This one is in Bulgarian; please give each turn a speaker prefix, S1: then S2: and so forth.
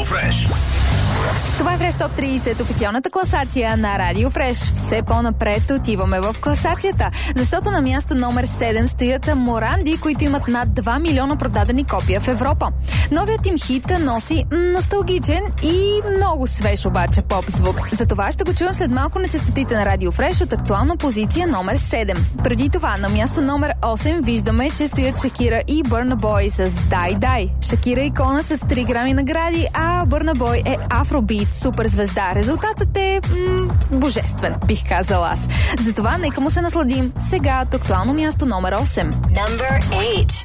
S1: Радио Фреш.
S2: Това е Фреш Топ 30, официалната класация на Радио Фреш. Все по-напред отиваме в класацията, защото на място номер 7 стоят Моранди, които имат над 2 милиона продадени копия в Европа. Новият им хит носи носталгичен и много свеж обаче поп звук. Затова ще го чуем след малко на честотите на Радио Фреш от актуална позиция номер 7. Преди това на място номер 8 виждаме, че стоят Шакира и Burna Boy с Дай Дай. Шакира е икона с 3 грами награди, а Burna Boy е афробит суперзвезда. Резултатът е божествен, бих казала аз. Затова нека му се насладим сега от актуално място номер 8.
S3: Number 8.